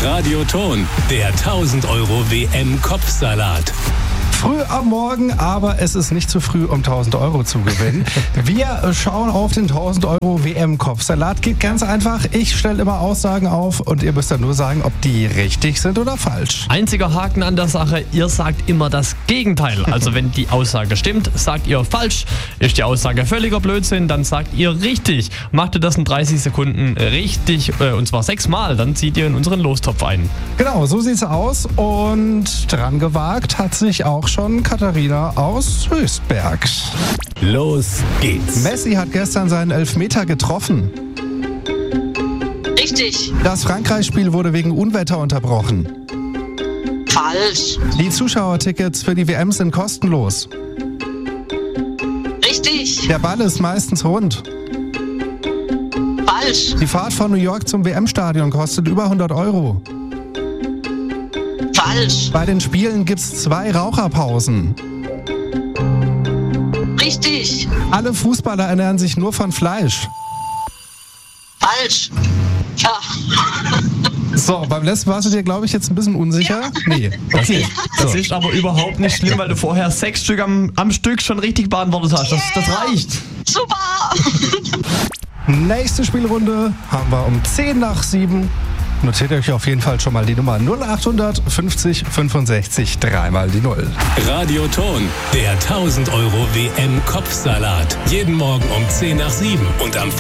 Radioton, der 1000 Euro WM-Kopfsalat. Früh am Morgen, aber es ist nicht zu früh, um 1000 Euro zu gewinnen. Wir schauen auf den 1000 Euro WM-Kopfsalat. Geht ganz einfach. Ich stelle immer Aussagen auf und ihr müsst dann nur sagen, ob die richtig sind oder falsch. Einziger Haken an der Sache, ihr sagt immer das Gegenteil. Also wenn die Aussage stimmt, sagt ihr falsch. Ist die Aussage völliger Blödsinn, dann sagt ihr richtig. Macht ihr das in 30 Sekunden richtig, und zwar 6-mal, dann zieht ihr in unseren Lostopf ein. Genau, so sieht's aus. Und dran gewagt hat sich auch schon Katharina aus Höchstberg. Los geht's. Messi hat gestern seinen Elfmeter getroffen. Richtig. Das Frankreich-Spiel wurde wegen Unwetter unterbrochen. Falsch. Die Zuschauertickets für die WM sind kostenlos. Richtig. Der Ball ist meistens rund. Falsch. Die Fahrt von New York zum WM-Stadion kostet über 100 Euro. Falsch. Bei den Spielen gibt's 2 Raucherpausen. Richtig. Alle Fußballer ernähren sich nur von Fleisch. Falsch. Ja. So, beim letzten warst du dir, glaube ich, jetzt ein bisschen unsicher. Nee. Okay. Das ist aber überhaupt nicht schlimm, weil du vorher 6 Stück am Stück schon richtig beantwortet hast. Das reicht. Super. Nächste Spielrunde haben wir um 7:10. Notiert euch auf jeden Fall schon mal die Nummer 0800 50 65 3 die 0. Radioton, der 1000 Euro WM-Kopfsalat. Jeden Morgen um 7:10 und am